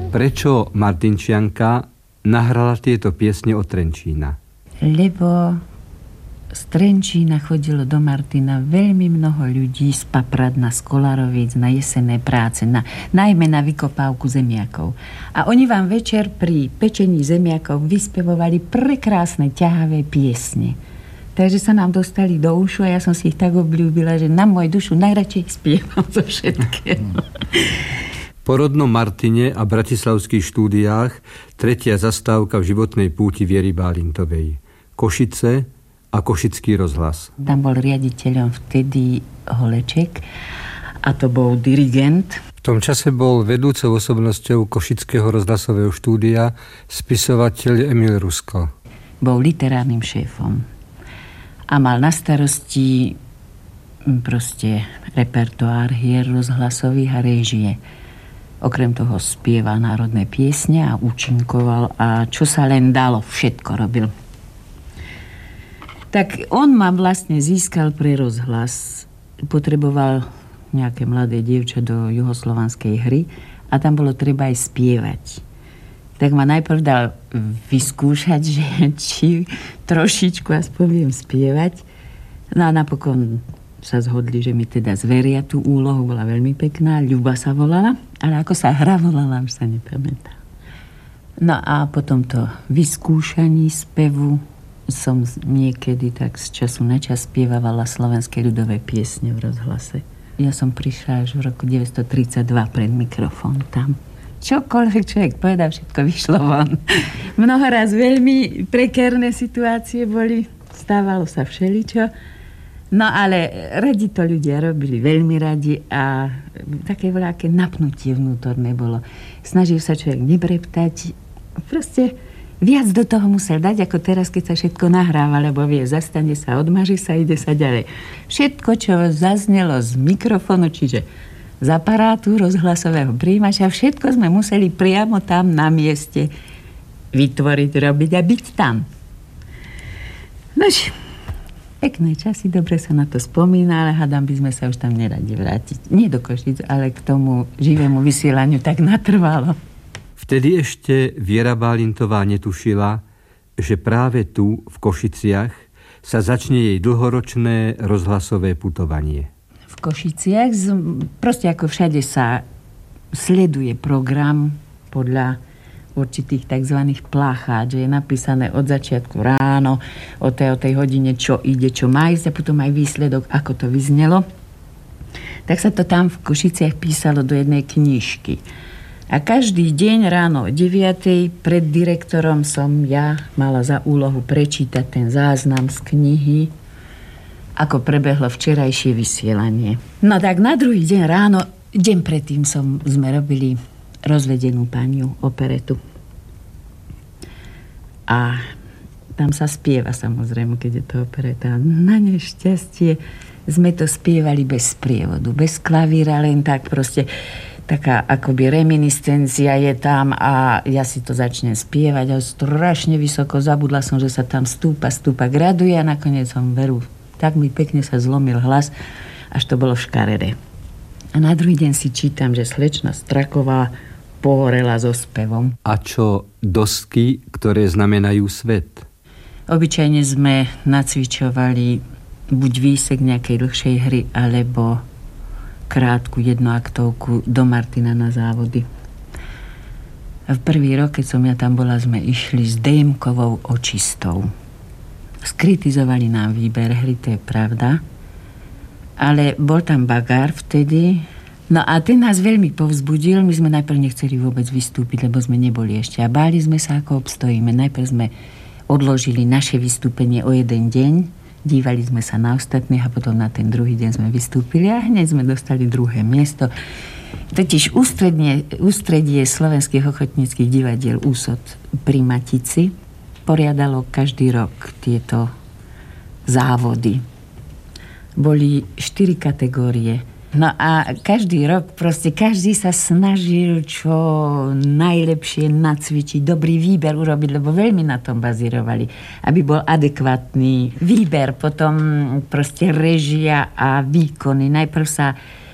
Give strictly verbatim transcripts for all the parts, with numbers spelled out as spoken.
Prečo Martinčianka nahrala tieto piesne od Trenčína? Lebo z Trenčína chodilo do Martina veľmi mnoho ľudí z Papradna, z Kolarovic na jesenné práce, na, najmä na vykopávku zemiakov. A oni vám večer pri pečení zemiakov vyspevovali prekrásne ťahavé piesne. Takže sa nám dostali do ušu a ja som si ich tak obľúbila, že na moju dušu najradšej spievam zo všetkého. Po rodnom Martine a bratislavských štúdiách tretia zastávka v životnej púti Viery Bálintovej. Košice a Košický rozhlas. Tam bol riaditeľom vtedy Holeček a to bol dirigent. V tom čase bol vedúcou osobnosťou Košického rozhlasového štúdia spisovateľ Emil Rusko. Bol literárnym šéfom a mal na starosti proste repertoár hier rozhlasových a réžie. Okrem toho spieval národné piesne a účinkoval a čo sa len dalo, všetko robil. Tak on ma vlastne získal pre rozhlas. Potreboval nejaké mladé dievča do juhoslovanskej hry a tam bolo treba aj spievať. Tak ma najprv dal vyskúšať, že či trošičku aspoň viem spievať. No a napokon sa zhodli, že mi teda zveria tú úlohu, bola veľmi pekná, Ľuba sa volala, ale ako sa hra volala, už sa nepamätám. No a po tomto vyskúšaní spevu som niekedy tak z času na čas spievala slovenské ľudové piesne v rozhlase. Ja som prišla až v roku deväťstotridsaťdva pred mikrofón tam. Čokoľvek človek povedal, všetko vyšlo von. Mnoho raz veľmi prekérne situácie boli, stávalo sa všeličo. No ale radi to ľudia robili, veľmi radi a také veľké napnutie vnútorné bolo. Snažil sa človek nebreptať, proste viac do toho musel dať, ako teraz, keď sa všetko nahráva, lebo vie, zastane sa, odmaží sa, ide sa ďalej. Všetko, čo zaznelo z mikrofónu, čiže z aparátu rozhlasového príjimača, všetko sme museli priamo tam na mieste vytvoriť, robiť a byť tam. Nož, pekné časy, dobre sa na to spomína, ale hádam, by sme sa už tam neradi vrátiť. Nie do Košic, ale k tomu živému vysielaniu tak natrvalo. Vtedy ešte Viera Bálintová netušila, že práve tu, v Košiciach, sa začne jej dlhoročné rozhlasové putovanie. V Košiciach, proste ako všade sa sleduje program podľa určitých tzv. Plácháč, že je napísané od začiatku ráno, o tej, o tej hodine, čo ide, čo má ísť a potom aj výsledok, ako to vyznelo. Tak sa to tam v Košiciach písalo do jednej knižky. A každý deň ráno o deviatej pred direktorom som ja mala za úlohu prečítať ten záznam z knihy, ako prebehlo včerajšie vysielanie. No tak na druhý deň ráno, deň predtým som, sme robili Rozvedenú paniu, operetu. A tam sa spieva samozrejme, keď je to opereta. Na nešťastie sme to spievali bez sprievodu, bez klavíra, len tak proste taká akoby reminiscencia je tam a ja si to začnem spievať a strašne vysoko zabudla som, že sa tam stúpa, stúpa, graduje a nakoniec som veru, tak mi pekne sa zlomil hlas, až to bolo škaredé. A na druhý deň si čítam, že slečna Straková pohorela so spevom. A čo dosky, ktoré znamenajú svet? Obyčajne sme nacvičovali buď výsek nejakej dlhšej hry, alebo krátku jednoaktovku do Martina na závody. A v prvý rok, keď som ja tam bola, sme išli s Démkovou očistou. Skritizovali nám výber hry, to je pravda. Ale bol tam Bagár vtedy. No a ten nás veľmi povzbudil. My sme najprv nechceli vôbec vystúpiť, lebo sme neboli ešte. A báli sme sa, ako obstojíme. Najprv sme odložili naše vystúpenie o jeden deň. Dívali sme sa na ostatných a potom na ten druhý deň sme vystúpili a hneď sme dostali druhé miesto. Totiž ústredie, ústredie slovenských ochotníckych divadiel Úsod pri Matici poriadalo každý rok tieto závody. Boli štyri kategórie. No a každý rok, proste každý sa snažil čo najlepšie nacvičiť, dobrý výber urobiť, lebo veľmi na tom bazírovali, aby bol adekvátny výber, potom proste režia a výkony. Najprv sa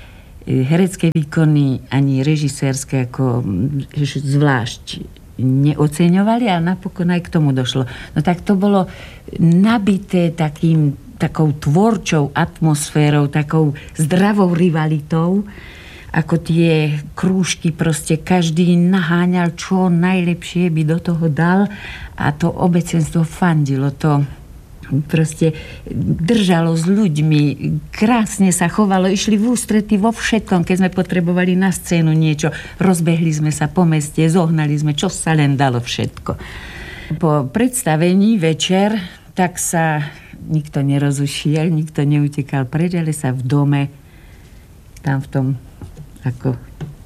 herecké výkony ani režisérske ako zvlášť neoceňovali a napokon aj k tomu došlo. No tak to bolo nabité takým, takou tvorčou atmosférou, takou zdravou rivalitou, ako tie krúžky, proste každý naháňal, čo najlepšie by do toho dal a to obecenstvo fandilo, to proste držalo s ľuďmi, krásne sa chovalo, išli v ústrety vo všetkom, keď sme potrebovali na scénu niečo, rozbehli sme sa po meste, zohnali sme, čo sa len dalo všetko. Po predstavení večer, tak sa nikto nerozušiel, nikto neutekal preč, ale sa v dome, tam v tom ako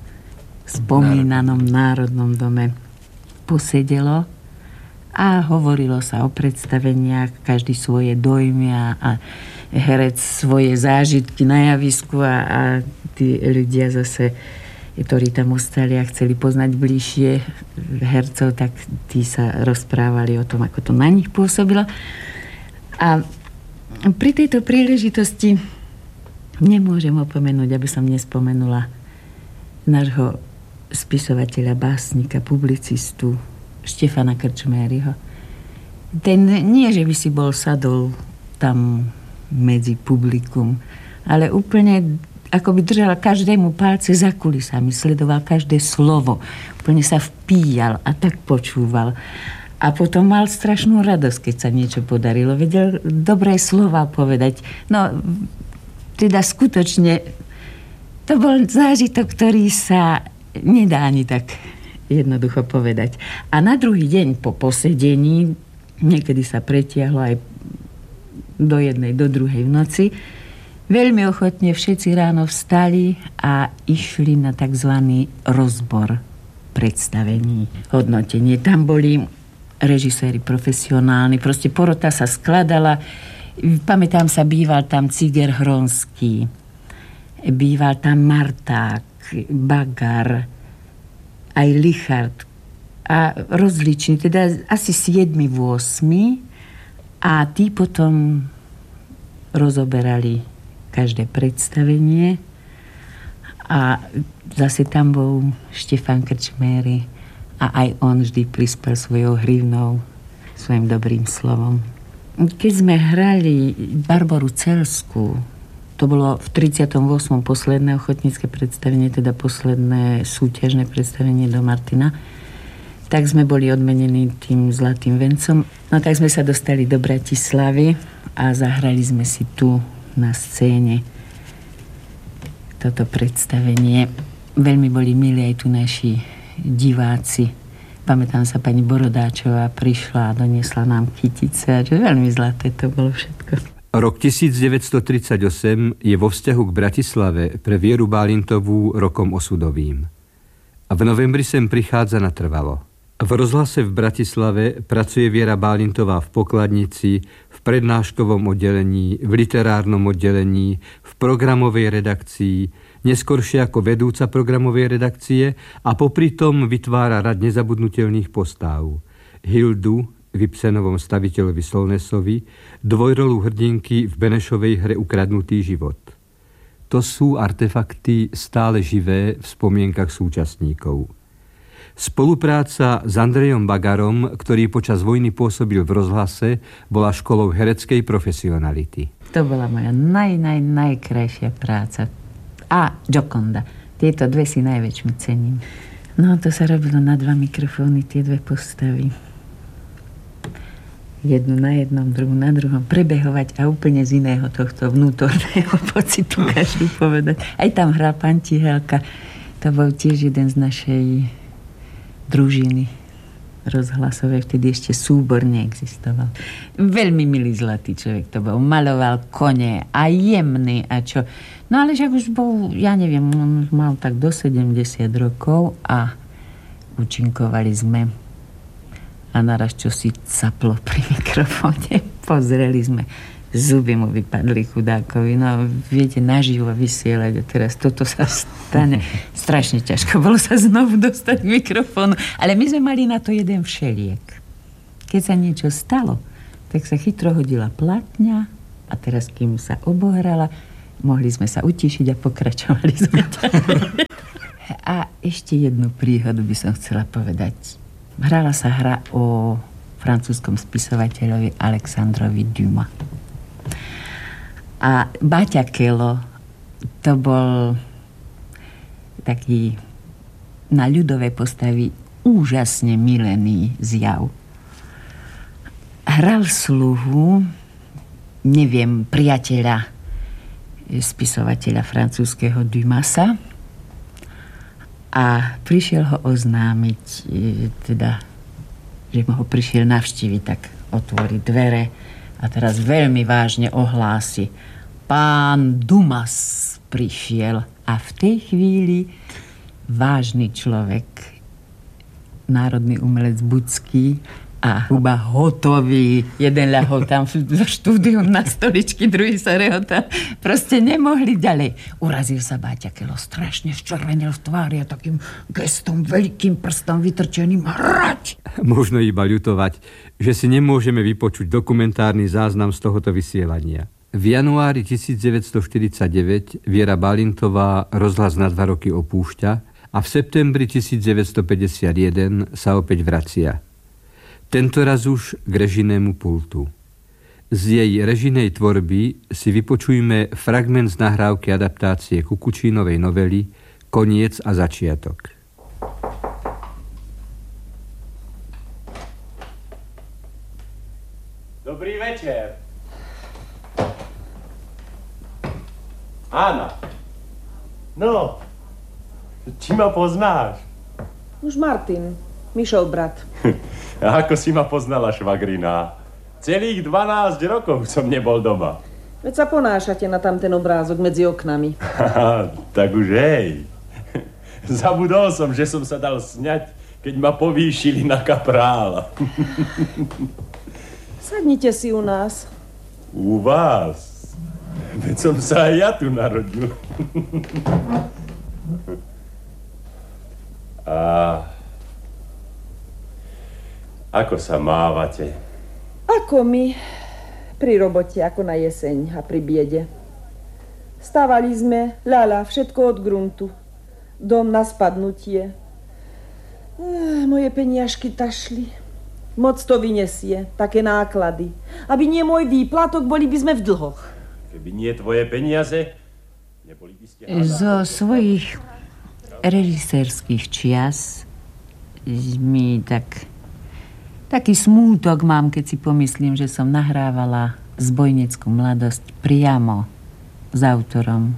spomínanom Národnom dome posedelo a hovorilo sa o predstaveniach, každý svoje dojmy a, a herec svoje zážitky na javisku a, a tí ľudia zase, ktorí tam ostali a chceli poznať bližšie hercov, tak tí sa rozprávali o tom, ako to na nich pôsobilo. A pri tejto príležitosti nemôžem opomenúť, aby som nespomenula nášho spisovateľa, básnika, publicistu Štefana Krčméryho. Ten nie, že by si bol sadol tam medzi publikum, ale úplne ako by držal každému palce za kulisami, sledoval každé slovo, úplne sa vpíjal a tak počúval. A potom mal strašnú radosť, keď sa niečo podarilo. Vedel dobré slova povedať. No, teda skutočne to bol zážitok, ktorý sa nedá ani tak jednoducho povedať. A na druhý deň po posedení, niekedy sa pretiahlo aj do jednej, do druhej v noci, veľmi ochotne všetci ráno vstali a išli na tzv. Rozbor predstavení, hodnotenie. Tam boli režiséri profesionálni, proste porota sa skladala. Pamätám sa, býval tam Ciger Hronský, býval tam Marták, Bagar, aj Lichard a rozliční, teda asi siedmi, osmi a tí potom rozoberali každé predstavenie a zase tam bol Štefan Krčméry a aj on vždy prispel svojou hrivnou, svojim dobrým slovom. Keď sme hrali Barboru Celskú, to bolo v tridsiatom ôsmom posledné ochotnícke predstavenie, teda posledné súťažné predstavenie do Martina, tak sme boli odmenení tým Zlatým vencom. No tak sme sa dostali do Bratislavy a zahrali sme si tu na scéne toto predstavenie. Veľmi boli milí aj tu naši diváci. Pamätám sa, pani Borodáčová prišla a doniesla nám kytice. Veľmi zlaté to bolo všetko. Rok devätnásťstotridsaťosem je vo vzťahu k Bratislave pre Vieru Bálintovú rokom osudovým. A v novembri sem prichádza natrvalo. V rozhlase v Bratislave pracuje Viera Bálintová v pokladnici, v prednáškovom oddelení, v literárnom oddelení, v programovej redakcii, neskoršie ako vedúca programovej redakcie a popri tom vytvára rad nezabudnutelných postáv. Hildu v Ibsenovom Staviteľovi Solnesovi, dvojrolu hrdinky v Benešovej hre Ukradnutý život. To sú artefakty stále živé v spomienkach súčasníkov. Spolupráca s Andrejom Bagarom, ktorý počas vojny pôsobil v rozhlase, bola školou hereckej profesionality. To bola moja naj, naj, najkrajšia práca. A Gioconda. Tieto dve si najväčšmi cením. No, to sa robilo na dva mikrofóny, tie dve postavy. Jednu na jednom, druhú na druhom, prebehovať a úplne z iného tohto vnútorného pocitu každú povedať. Aj tam hral pán Tihelka, to bol tiež jeden z našej družiny rozhlasovej, vtedy ešte súbor neexistoval. Veľmi milý zlatý človek to bol, maloval kone a jemný a čo. No ale však už bol, ja neviem, on mal tak do sedemdesiat rokov a účinkovali sme. A naraz čo si caplo pri mikrofóne. Pozreli sme. Zuby mu vypadli chudákovi. No, viete, naživo vysielať. A teraz toto sa stane. Strašne ťažko bolo sa znovu dostať k mikrofónu. Ale my sme mali na to jeden všeliek. Keď sa niečo stalo, tak sa chytro hodila platňa a teraz, kým sa obohrala, mohli sme sa utišiť a pokračovali sme. A ešte jednu príhodu by som chcela povedať. Hrala sa hra o francúzskom spisovateľovi Alexandrovi Dumas. A Baťa Kelo, to bol taký na ľudové postavy úžasne milený zjav. Hral sluhu, neviem, priateľa spisovateľa francúzskeho Dumasa a prišiel ho oznámiť, teda, že ho prišiel navštíviť, tak otvorí dvere a teraz veľmi vážne ohlási: pán Dumas prišiel. A v tej chvíli vážny človek, národný umelec Budský a Huba hotový. Jeden ľahol tam za štúdium na stoličky, druhý sa rehotal. Proste nemohli ďalej. Urazil sa Baťa Kelo, strašne zčervenil v tvári a takým gestom, veľkým prstom vytrčeným: hrať! Možno iba ľutovať, že si nemôžeme vypočuť dokumentárny záznam z tohoto vysielania. V januári devätnásťstoštyridsaťdeväť Viera Balintová rozhlas na dva roky opúšťa a v septembri devätnásťstopäťdesiatjeden sa opäť vracia. Tento raz už k režijnému pultu. Z jej režijnej tvorby si vypočujme fragment z nahrávky adaptácie Kukučínovej novely Koniec a začiatok. Dobrý večer. Ána. No, či ma poznáš? Už Martin, Mišov brat. A ako si ma poznala, švagrina? Celých dvanásť rokov som nebol doma. Veď sa ponášate na tamten obrázok medzi oknami. Tak už hej. Zabudol som, že som sa dal sňať, keď ma povýšili na kaprála. Sadnite si u nás. U vás? Veď som sa aj ja tu narodil. A ako sa mávate? Ako my? Pri robote, ako na jeseň a pri biede. Stávali sme, ľala, všetko od gruntu. Dom na spadnutie. Ech, moje peniažky tašli. Moc to vyniesie, také náklady. Aby nie môj výplatok, boli by sme v dlhoch. Keby nie tvoje peniaze, neboli by ste... Zo svojich režisérskych čias mi tak... Taký smútok mám, keď si pomyslím, že som nahrávala Zbojneckú mladosť priamo s autorom,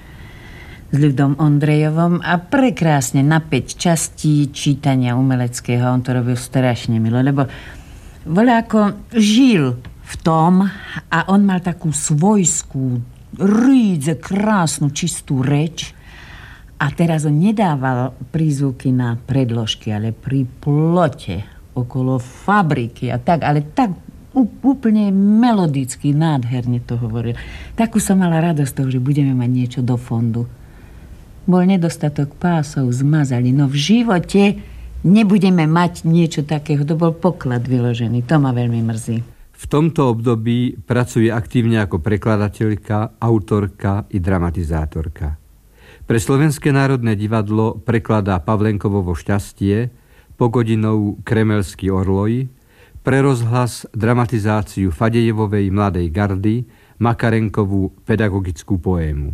s Ľudom Ondrejovom a prekrásne na päť častí čítania umeleckého. On to robil strašne milo, lebo voľako žil v tom a on mal takú svojskú, rídze, krásnu, čistú reč. A teraz on nedával prízvuky na predložky, ale pri plote okolo fabriky a tak, ale tak úplne melodicky, nádherne to hovoril. Takú som mala radosť z toho, že budeme mať niečo do fondu. Bol nedostatok pásov, zmazali, no v živote nebudeme mať niečo takého. To bol poklad vyložený. To ma veľmi mrzí. V tomto období pracuje aktívne ako prekladateľka, autorka i dramatizátorka. Pre Slovenské národné divadlo prekladá Pavlenkovovo Šťastie, Pogodinovú Kremelský orloj, pre rozhlas dramatizáciu Fadejevovej Mladej gardy, Makarenkovú pedagogickú poému.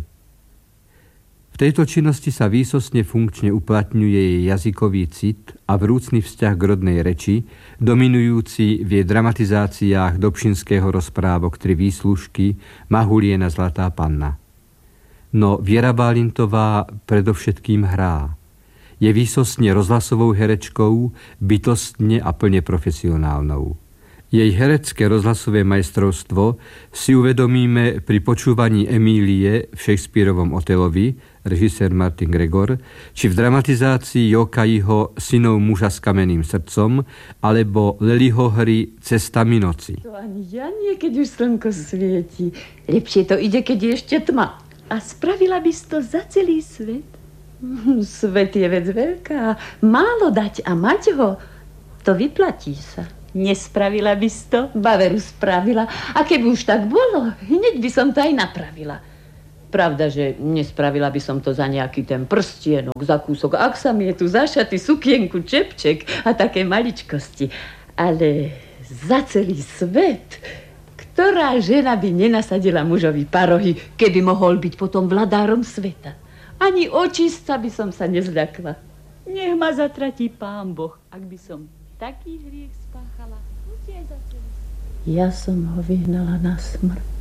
V tejto činnosti sa výsostne funkčne uplatňuje jej jazykový cit a vrúcny vzťah k rodnej reči, dominujúci v jej dramatizáciách Dobšinského rozprávok Tri výslužky, Mahuliena Zlatá panna. No Viera Balintová predovšetkým hrá. Je výsostne rozhlasovou herečkou, bytostne a plne profesionálnou. Jej herecké rozhlasové majstrovstvo si uvedomíme pri počúvaní Emílie v Shakespearovom Otelovi, režisér Martin Gregor, či v dramatizácii Jokajiho Synov muža s kamenným srdcom, alebo Leliho hry Cestami noci. To ani ja nie, keď už slnko svieti. Lepšie to ide, keď je ešte tma. A spravila by si to za celý svet? Svet je vec veľká. Málo dať a mať ho, to vyplatí sa. Nespravila by si to? Baveru spravila. A keby už tak bolo, hneď by som to aj napravila. Pravda, že nespravila by som to za nejaký ten prstienok, za kúsok. Ak sa mi je tu zašatý sukienku, čepček a také maličkosti. Ale za celý svet, ktorá žena by nenasadila mužovi parohy, keby mohol byť potom vladárom sveta? Ani očista by som sa nezľakla. Nech ma zatratí Pán Boh, ak by som taký hriech spáchala. Ja som ho vyhnala na smrť.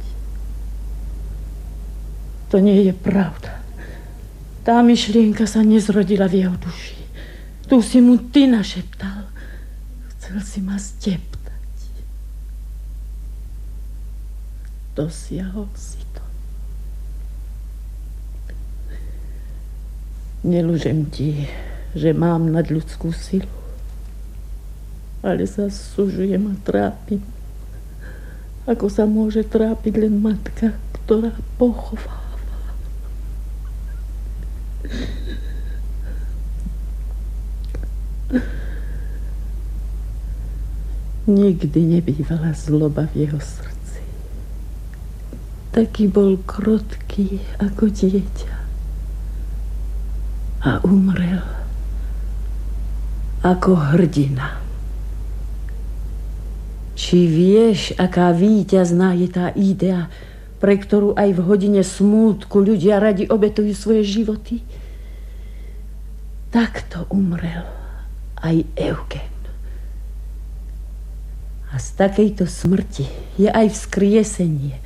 To nie je pravda. Tá myšlienka sa nezrodila v jeho duši. Tu si mu ty našeptal. Chcel si ma steptať. Dosiahol si to. Nelužem ti, že mám nadľudskú silu, ale zasúžujem a trápim. Ako sa môže trápiť len matka, ktorá pochová. Nikdy nebývala zloba v jeho srdci. Taký bol krotký ako dieťa. A umrel ako hrdina. Či vieš, aká víťazná je tá idea, pre ktorú aj v hodine smútku ľudia radi obetujú svoje životy? Takto umrel aj Eugen. A z takejto smrti je aj vzkriesenie.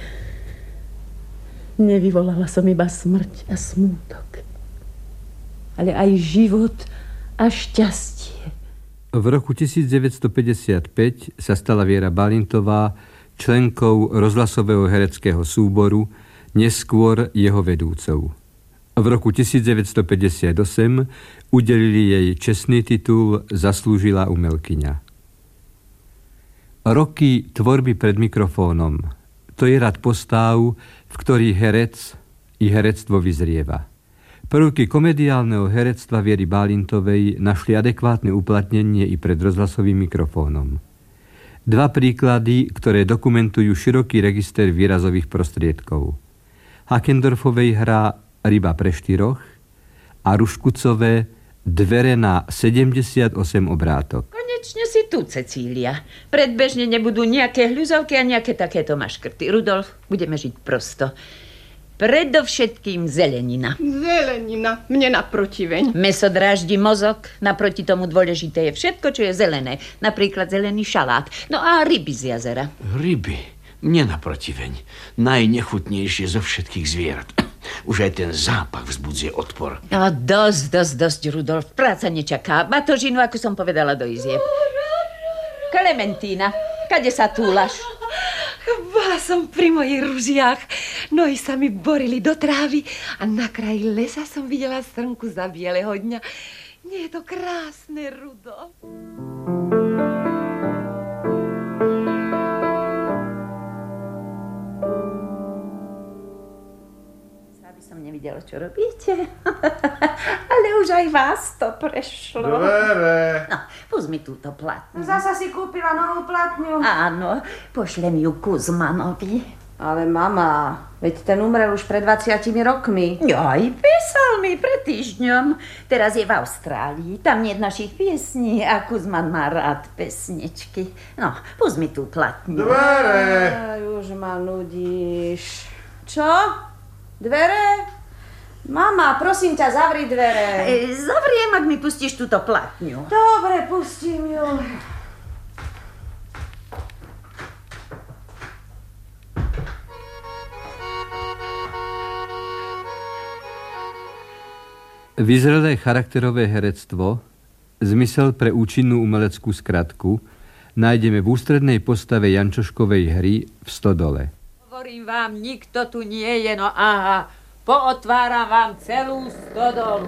Nevyvolala som iba smrť a smútok, ale aj život a šťastie. V roku devätnásťstopäťdesiatpäť sa stala Viera Balintová členkou rozhlasového hereckého súboru, neskôr jeho vedúcou. V roku devätnásťstopäťdesiatosem udelili jej čestný titul Zaslúžilá umelkyňa. Roky tvorby pred mikrofónom, to je rad postáv, v ktorých herec i herectvo vyzrieva. Prvky komediálneho herectva Viery Balintovej našli adekvátne uplatnenie i pred rozhlasovým mikrofónom. Dva príklady, ktoré dokumentujú široký register výrazových prostriedkov. Hakendorfovej hra Ryba pre štyroch a Ruškucové Dvere na sedemdesiatosem obrátok. Konečne si tu, Cecília. Predbežne nebudú nejaké hľuzovky a nejaké takéto maškrty. Rudolf, budeme žiť prosto. Predovšetkým zelenina. Zelenina, mne naprotiveň. Mäso dráždi mozog, naproti tomu dôležité je všetko, čo je zelené. Napríklad zelený šalát. No a ryby z jazera. Ryby, mne naprotiveň. Najnechutnejšie zo všetkých zvierat. Už aj ten zápach vzbudzuje odpor. No dosť, dosť, dosť, Rudolf. Práca nečaká. Batožinu, ako som povedala, do izieb. Klementína, kade sa túlaš? Bola som pri mojich ružiach. Nohy sa mi borili do trávy a na kraji lesa som videla strnku za bieleho dňa. Nie je to krásne, Rudolf? Som nevidela, čo robíte. Ale už aj vás to prešlo. Dvere. No, pust mi túto platňu. Zasa si kúpila novú platňu. Áno, pošlem ju Kuzmanovi. Ale mama, veď ten umrel už pred dvadsiatimi rokmi. Aj písal mi pred týždňom. Teraz je v Austrálii. Tam nie je našich piesní a Kuzman má rád pesničky. No, pust mi tú platňu. Dvere. Aj, už ma nudíš. Čo? Dvere? Mama, prosím ťa, zavri dvere. E, zavriem, ak mi pustíš túto platňu. Dobre, pustím ju. Vyzrelé charakterové herectvo, zmysel pre účinnú umeleckú skratku, nájdeme v ústrednej postave Jančoškovej hry v Stodole. Hovorím vám, nikto tu nie je, no aha, pootváram vám celú stodolu.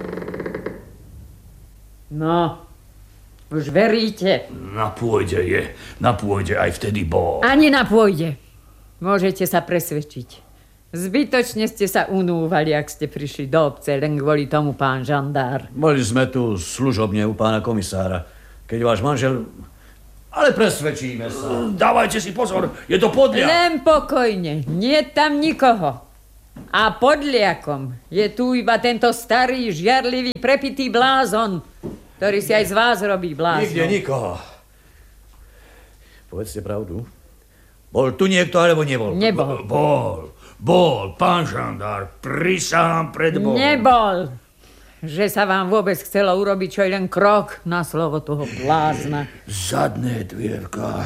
No, už veríte? Na pôde je, na pôde aj vtedy bol. Ani na pôde. Môžete sa presvedčiť. Zbytočne ste sa unúvali, ak ste prišli do obce, len kvôli tomu, pán žandár. Boli sme tu služobne u pána komisára. Keď váš manžel... Ale presvedčíme sa. Dávajte si pozor, je to podľa. Len pokojne, nie tam nikoho. A podliakom je tu iba tento starý, žiarlivý, prepitý blázon, ktorý si aj z vás robí blázon. Nikde nikoho. Povedzte pravdu. Bol tu niekto, alebo nebol? Nebol. Bol, bol, pán žandár, prisahám pred Bohom. Nebol. Že sa vám vôbec chcelo urobiť čo len krok na slovo toho blázna. Zadné dvierka.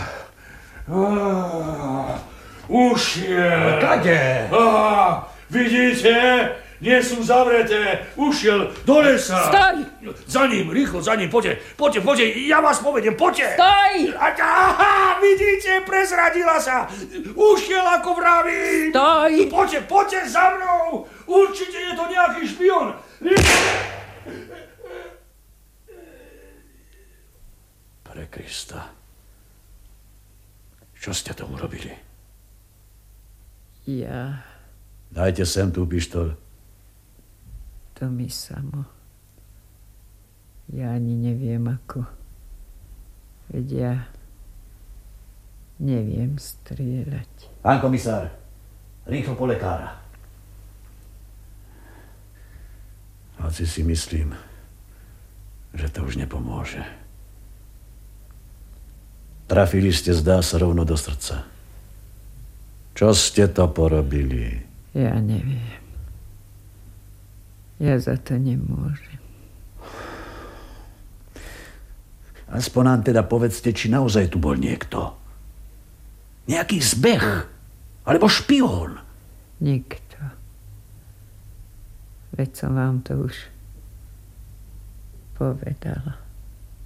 Ah, ušiel. Kade? Ah, vidíte? Nie sú zavreté. Ušiel do lesa. Stoj! Za ním, rýchlo, za ním, poďte, poďte, poďte, ja vás povedem, poďte. Stoj! Aha, vidíte, prezradila sa. Ušiel, ako vravím. Stoj! Poďte, poďte za mnou. Určite je to nejaký špion. Pre Krista. Čo ste tomu robili? Ja... Dajte sem tú pištoľ. To mi samo. Ja ani neviem ako. Veď ja neviem strieľať. Pán komisár, rýchlo po lekára. Hoci si myslím, že to už nepomôže. Trafili ste, zdá sa, rovno do srdca. Čo ste to porobili? Ja neviem. Ja za to nemôžem. Aspoň nám teda povedzte, či naozaj tu bol niekto. Nejaký zbeh. Alebo špión. Nikto. Veď som vám to už povedala.